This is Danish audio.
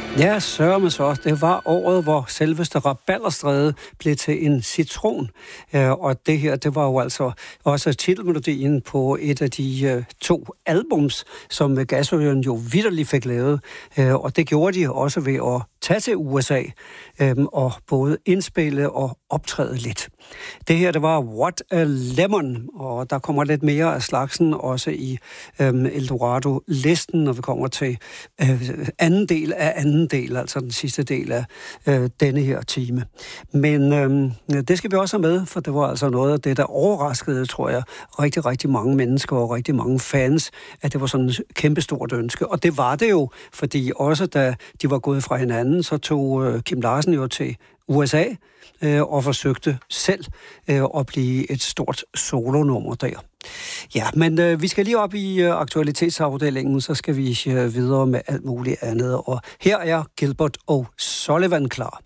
Ja, sørme så. Det var året, hvor selveste Rabalderstræde blev til en citron. Og det her, det var jo altså også titelmelodien på et af de to albums, som Gasøen jo vitterligt fik lavet. Og det gjorde de også ved at tage til USA og både indspille og optræde lidt. Det her, det var What a Lemon, og der kommer lidt mere af slagsen også i Eldorado-listen, når vi kommer til anden del, altså den sidste del af denne her time. Men det skal vi også have med, for det var altså noget af det, der overraskede, tror jeg, rigtig, rigtig mange mennesker og rigtig mange fans, at det var sådan et kæmpestort ønske. Og det var det jo, fordi også da de var gået fra hinanden, så tog Kim Larsen jo til USA og forsøgte selv at blive et stort solonummer der. Ja, men vi skal lige op i aktualitetsafdelingen, så skal vi videre med alt muligt andet. Og her er Gilbert O'Sullivan klar.